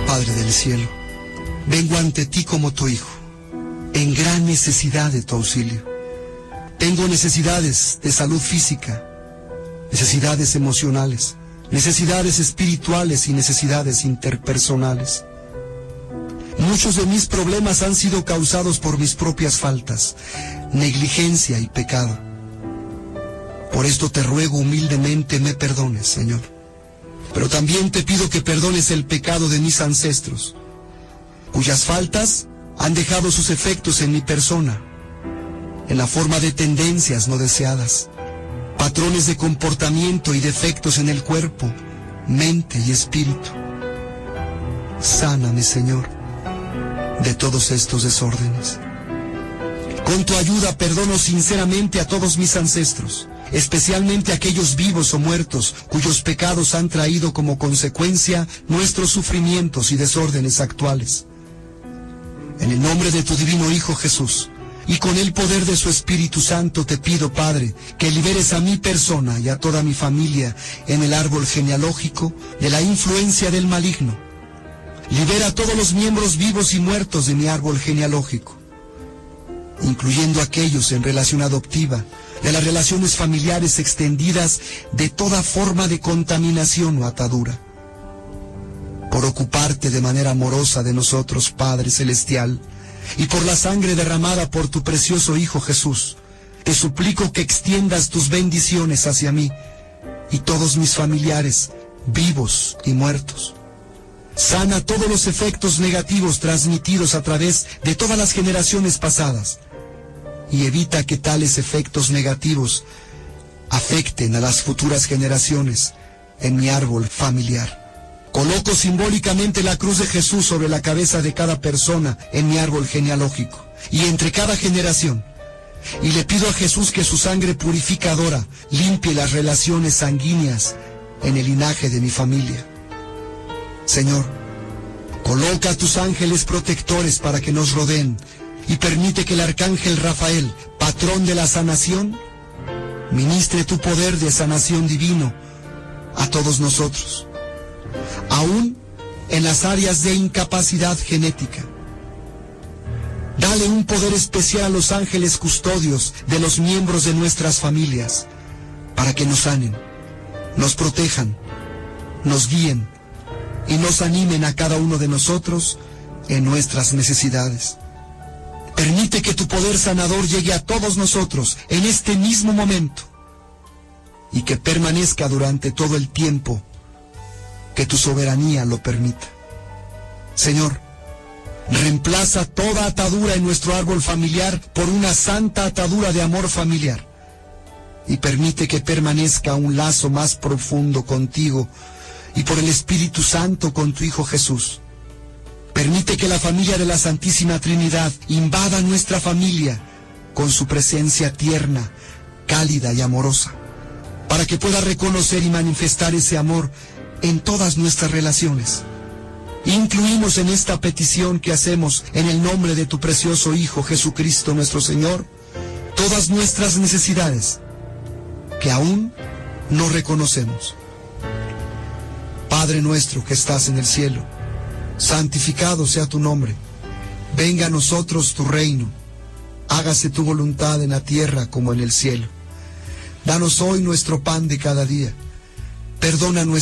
Padre del cielo, vengo ante ti como tu hijo, en gran necesidad de tu auxilio. Tengo necesidades de salud física, necesidades emocionales, necesidades espirituales y necesidades interpersonales. Muchos de mis problemas han sido causados por mis propias faltas, negligencia y pecado. Por esto te ruego humildemente me perdones, Señor. Pero también te pido que perdones el pecado de mis ancestros, cuyas faltas han dejado sus efectos en mi persona, en la forma de tendencias no deseadas, patrones de comportamiento y defectos en el cuerpo, mente y espíritu. Sáname, Señor, de todos estos desórdenes. Con tu ayuda perdono sinceramente a todos mis ancestros, especialmente a aquellos vivos o muertos cuyos pecados han traído como consecuencia nuestros sufrimientos y desórdenes actuales. En el nombre de tu divino Hijo Jesús, y con el poder de su Espíritu Santo te pido, Padre, que liberes a mi persona y a toda mi familia en el árbol genealógico de la influencia del maligno. Libera a todos los miembros vivos y muertos de mi árbol genealógico, incluyendo aquellos en relación adoptiva, de las relaciones familiares extendidas, de toda forma de contaminación o atadura. Por ocuparte de manera amorosa de nosotros, Padre Celestial, y por la sangre derramada por tu precioso Hijo Jesús, te suplico que extiendas tus bendiciones hacia mí y todos mis familiares, vivos y muertos. Sana todos los efectos negativos transmitidos a través de todas las generaciones pasadas y evita que tales efectos negativos afecten a las futuras generaciones en mi árbol familiar. Coloco simbólicamente la cruz de Jesús sobre la cabeza de cada persona en mi árbol genealógico y entre cada generación, y le pido a Jesús que su sangre purificadora limpie las relaciones sanguíneas en el linaje de mi familia. Señor, coloca a tus ángeles protectores para que nos rodeen y permite que el arcángel Rafael, patrón de la sanación, ministre tu poder de sanación divino a todos nosotros, aún en las áreas de incapacidad genética. Dale un poder especial a los ángeles custodios de los miembros de nuestras familias, para que nos sanen, nos protejan, nos guíen y nos animen a cada uno de nosotros en nuestras necesidades. Permite que tu poder sanador llegue a todos nosotros en este mismo momento y que permanezca durante todo el tiempo que tu soberanía lo permita. Señor, reemplaza toda atadura en nuestro árbol familiar por una santa atadura de amor familiar y permite que permanezca un lazo más profundo contigo y por el Espíritu Santo con tu Hijo Jesús. Permite que la familia de la Santísima Trinidad invada nuestra familia con su presencia tierna, cálida y amorosa, para que pueda reconocer y manifestar ese amor en todas nuestras relaciones. Incluimos en esta petición que hacemos en el nombre de tu precioso Hijo Jesucristo nuestro Señor, todas nuestras necesidades que aún no reconocemos. Padre nuestro que estás en el cielo, santificado sea tu nombre. Venga a nosotros tu reino. Hágase tu voluntad en la tierra como en el cielo. Danos hoy nuestro pan de cada día. Perdona nuestras